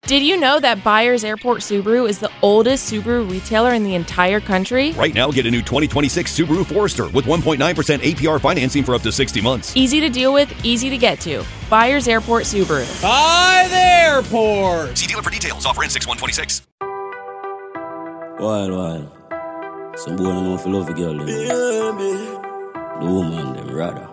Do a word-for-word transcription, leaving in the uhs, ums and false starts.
Did you know that Byers Airport Subaru is the oldest Subaru retailer in the entire country? Right now, get a new twenty twenty-six Subaru Forester with one point nine percent A P R financing for up to sixty months. Easy to deal with, easy to get to. Byers Airport Subaru. By the airport! See dealer for details. Offer in six one twenty-six. While, while. Some boy don't know if you love a girl, them. The woman, them, rather.